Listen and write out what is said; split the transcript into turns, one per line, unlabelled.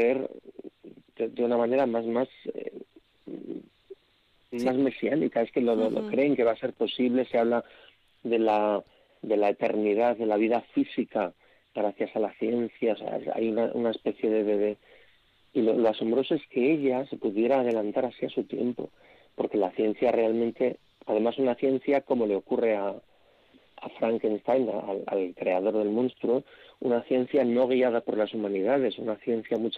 creer de una manera más
Sí.
mesiánica, es que lo
Ujú.
creen que va a ser posible. Se habla de la eternidad, de la vida física, gracias a la ciencia. O sea, hay una especie y lo asombroso es que ella se pudiera adelantar así a su tiempo, porque la ciencia realmente, además una ciencia como le ocurre a Frankenstein, al creador del monstruo, una ciencia no guiada por las humanidades, una ciencia muchas